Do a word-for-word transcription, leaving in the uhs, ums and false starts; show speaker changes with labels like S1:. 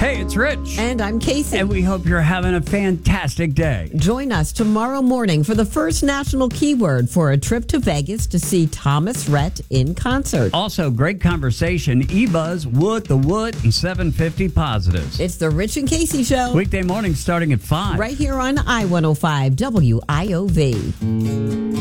S1: Hey, it's Rich.
S2: And I'm Casey.
S1: And we hope you're having a fantastic day.
S2: Join us tomorrow morning for the first national keyword for a trip to Vegas to see Thomas Rhett in concert.
S1: Also, great conversation, eBuzz, Wood, the Wood, and seven fifty Positives.
S2: It's the Rich and Casey Show.
S1: Weekday morning starting at five.
S2: Right here on I one oh five W I O V.